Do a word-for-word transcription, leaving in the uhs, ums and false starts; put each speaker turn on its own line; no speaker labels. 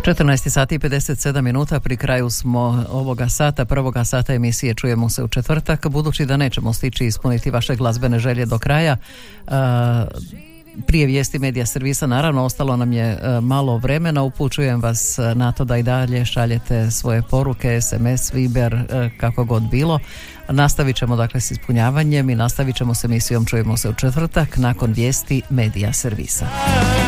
četrnaest sati i pedeset sedam minuta, pri kraju smo ovoga sata, prvoga sata emisije. Čujemo se u četvrtak, budući da nećemo stići ispuniti vaše glazbene želje do kraja. Uh, prije vijesti medija servisa, naravno, ostalo nam je uh, malo vremena. Upućujem vas na to da i dalje šaljete svoje poruke, es em es, Viber, uh, kako god bilo. Nastavit ćemo dakle s ispunjavanjem i nastavit ćemo s emisijom. Čujemo se u četvrtak nakon vijesti medija servisa.